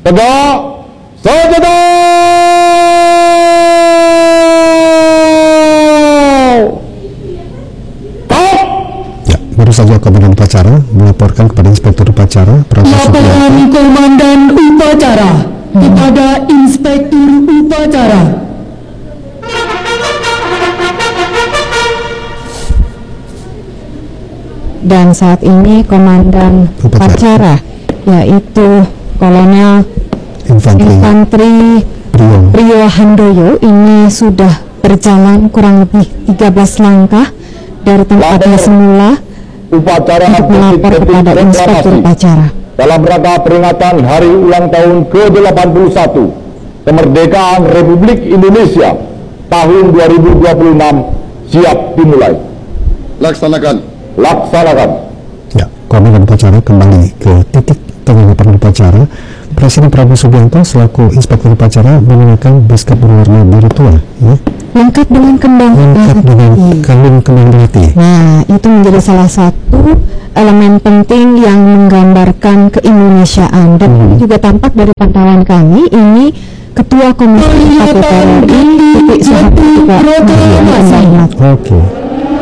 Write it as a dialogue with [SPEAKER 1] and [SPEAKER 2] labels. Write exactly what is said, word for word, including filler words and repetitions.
[SPEAKER 1] Tegak, senjata!
[SPEAKER 2] Baru saja Komandan Upacara melaporkan kepada Inspektur Upacara
[SPEAKER 3] laporan Komandan Upacara kepada Inspektur Upacara.
[SPEAKER 4] Dan saat ini Komandan Upacara, yaitu Kolonel
[SPEAKER 2] Infanteri,
[SPEAKER 4] Infanteri
[SPEAKER 2] Priyo.
[SPEAKER 4] Priyo Handoyo ini sudah berjalan kurang lebih tiga belas langkah dari tempatnya semula
[SPEAKER 1] Upacara
[SPEAKER 4] untuk melapor kepada Inspektur Upacara
[SPEAKER 1] dalam rangka peringatan Hari Ulang Tahun ke delapan puluh satu Kemerdekaan Republik Indonesia tahun dua ribu dua puluh enam siap dimulai.
[SPEAKER 5] Laksanakan.
[SPEAKER 1] Laksanakan.
[SPEAKER 2] Ya, Komandan Upacara kembali ke titik tanggapan upacara. Presiden Prabowo Subianto selaku Inspektur Upacara menggunakan beskap berwarna biru tua, ya.
[SPEAKER 4] lengkap dengan kembang
[SPEAKER 2] lengkap dengan kalung kembang melati.
[SPEAKER 4] Nah, itu menjadi salah satu elemen penting yang menggambarkan keindonesiaan. Dan hmm. ini juga tampak dari pantauan kami, ini Ketua Komisi P P R R I, Titik Soeharto juga.
[SPEAKER 2] Oke.